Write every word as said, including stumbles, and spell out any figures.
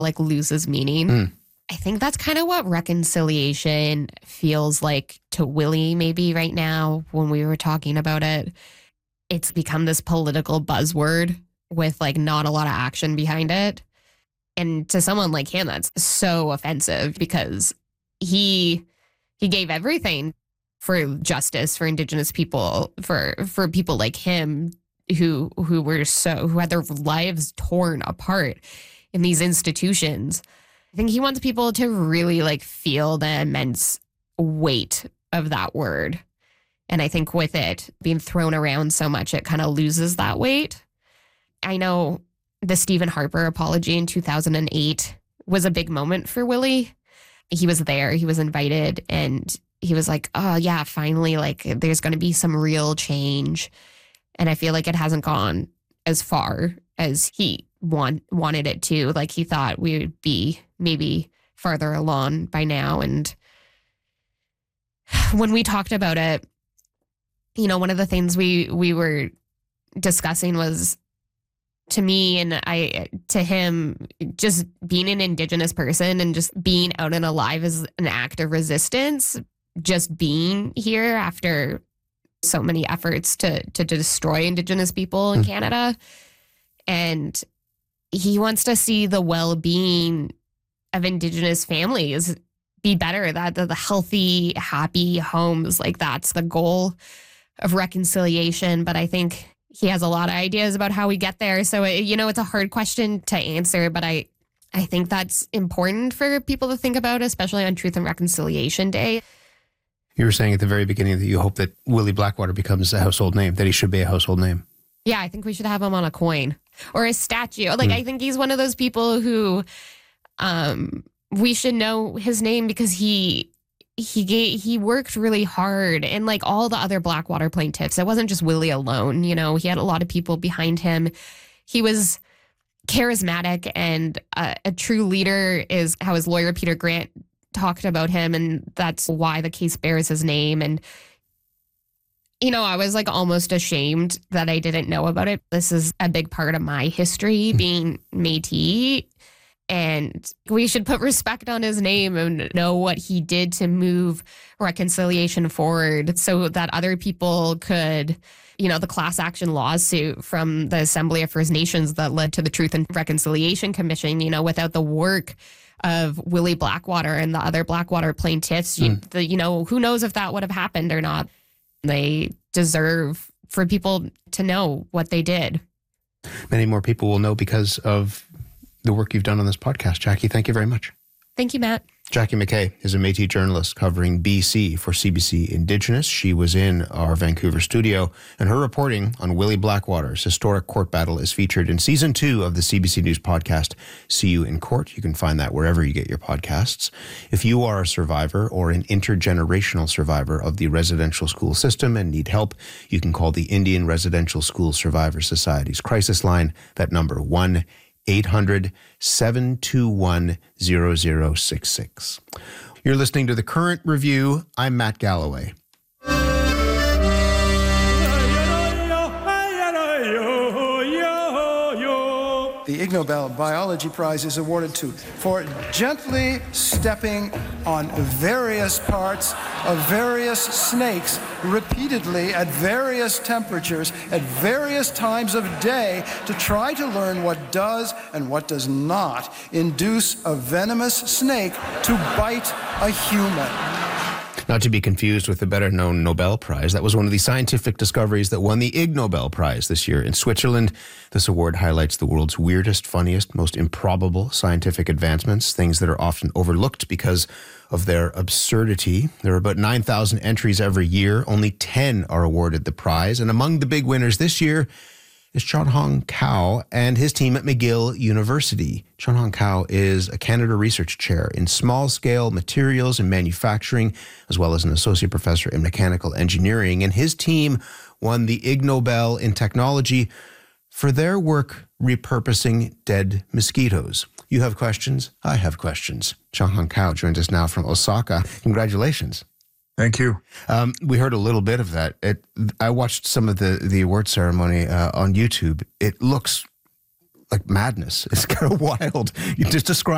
like loses meaning. Mm. I think that's kind of what reconciliation feels like to Willie maybe right now when we were talking about it. It's become this political buzzword with like not a lot of action behind it. And to someone like him, that's so offensive because he he gave everything for justice for Indigenous people, for for people like him who who were so who had their lives torn apart in these institutions. I think he wants people to really like feel the immense weight of that word. And I think with it being thrown around so much, it kind of loses that weight. I know the Stephen Harper apology in two thousand eight was a big moment for Willie. He was there, he was invited, and he was like, oh yeah, finally, like there's going to be some real change. And I feel like it hasn't gone as far as he want, wanted it to. Like he thought we would be maybe farther along by now. And when we talked about it, you know, one of the things we, we were discussing was, to me and I, to him, just being an Indigenous person and just being out and alive is an act of resistance. Just being here after so many efforts to to destroy Indigenous people in mm. Canada. And he wants to see the well-being of Indigenous families be better, that the, the healthy, happy homes, like that's the goal of reconciliation. But I think he has a lot of ideas about how we get there. So, it, you know, it's a hard question to answer, but I, I think that's important for people to think about, especially on Truth and Reconciliation Day. You were saying at the very beginning that you hope that Willie Blackwater becomes a household name, that he should be a household name. Yeah, I think we should have him on a coin or a statue. Like, mm. I think he's one of those people who um, we should know his name because he he gave, he worked really hard. And like all the other Blackwater plaintiffs, it wasn't just Willie alone. You know, he had a lot of people behind him. He was charismatic and uh, a true leader is how his lawyer, Peter Grant, talked about him. And that's why the case bears his name. And you know, I was like almost ashamed that I didn't know about it. This is a big part of my history, being Métis. And we should put respect on his name and know what he did to move reconciliation forward so that other people could, you know, the class action lawsuit from the Assembly of First Nations that led to the Truth and Reconciliation Commission, you know, without the work of Willie Blackwater and the other Blackwater plaintiffs, mm. you, the, you know, who knows if that would have happened or not. They deserve for people to know what they did. Many more people will know because of the work you've done on this podcast. Jackie, thank you very much. Thank you, Matt. Jackie McKay is a Métis journalist covering B C for C B C Indigenous. She was in our Vancouver studio, and her reporting on Willie Blackwater's historic court battle is featured in season two of the C B C News podcast, See You in Court. You can find that wherever you get your podcasts. If you are a survivor or an intergenerational survivor of the residential school system and need help, you can call the Indian Residential School Survivor Society's crisis line, that number one eight hundred, seven two one, zero zero six six. You're listening to The Current Review. I'm Matt Galloway. The Ig Nobel Biology Prize is awarded to for gently stepping on various parts of various snakes repeatedly at various temperatures at various times of day to try to learn what does and what does not induce a venomous snake to bite a human. Not to be confused with the better-known Nobel Prize. That was one of the scientific discoveries that won the Ig Nobel Prize this year in Switzerland. This award highlights the world's weirdest, funniest, most improbable scientific advancements, things that are often overlooked because of their absurdity. There are about nine thousand entries every year. Only ten are awarded the prize. And among the big winners this year is Chun Hong Kao and his team at McGill University. Chun Hong Kao is a Canada Research Chair in Small-Scale Materials and Manufacturing, as well as an Associate Professor in Mechanical Engineering. And his team won the Ig Nobel in Technology for their work repurposing dead mosquitoes. You have questions? I have questions. Chun Hong Kao joins us now from Osaka. Congratulations. Thank you. Um, we heard a little bit of that. It, I watched some of the, the award ceremony uh, on YouTube. It looks like madness. It's kind of wild. You just describe